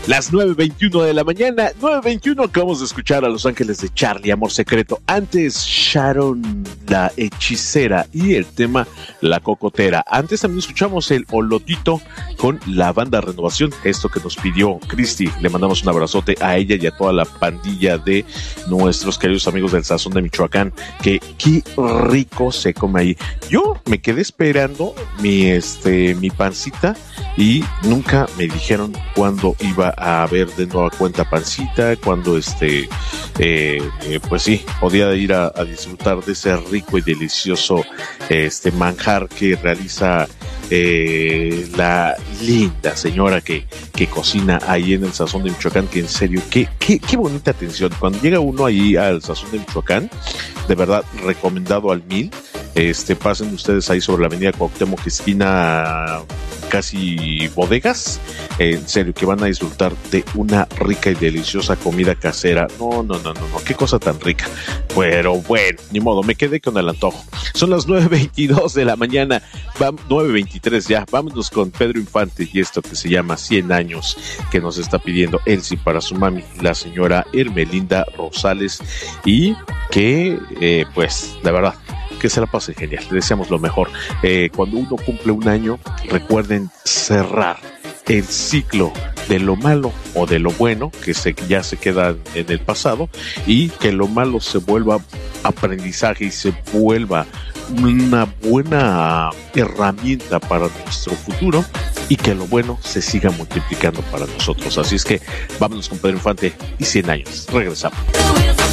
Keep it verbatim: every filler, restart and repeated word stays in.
Las nueve veintiuno de la mañana, nueve veintiuno, acabamos de escuchar a Los Ángeles de Charlie, Amor Secreto. Antes, Sharon la Hechicera y el tema La Cocotera. Antes también escuchamos el Olotito con la banda Renovación, esto que nos pidió Cristi. Le mandamos un abrazote a ella y a toda la pandilla de nuestros queridos amigos del Sazón de Michoacán, que qué rico se come ahí. Yo me quedé esperando mi, este, mi pancita y nunca me dijeron cuándo iba a haber de nueva cuenta pancita, cuando este eh, eh, pues sí, podía ir a, a disfrutar de ese rico y delicioso este manjar que realiza eh, la linda señora que, que cocina ahí en el Sazón de Michoacán, que en serio, qué, qué, qué bonita atención. Cuando llega uno ahí al Sazón de Michoacán, de verdad, recomendado al mil. Este, pasen ustedes ahí sobre la avenida Cuauhtémoc, esquina casi bodegas, en serio que van a disfrutar de una rica y deliciosa comida casera. No, no, no, no, no, qué cosa tan rica. Pero bueno, ni modo, me quedé con el antojo. Son las nueve veintidós de la mañana, nueve veintitrés ya. Vámonos con Pedro Infante y esto que se llama cien años, que nos está pidiendo Elsie para su mami, la señora Hermelinda Rosales, y que eh, pues de verdad que se la pase genial, le deseamos lo mejor. Eh, cuando uno cumple un año, recuerden cerrar el ciclo de lo malo o de lo bueno que se, ya se queda en el pasado, y que lo malo se vuelva aprendizaje y se vuelva una buena herramienta para nuestro futuro, y que lo bueno se siga multiplicando para nosotros. Así es que vámonos con Pedro Infante y cien años. Regresamos.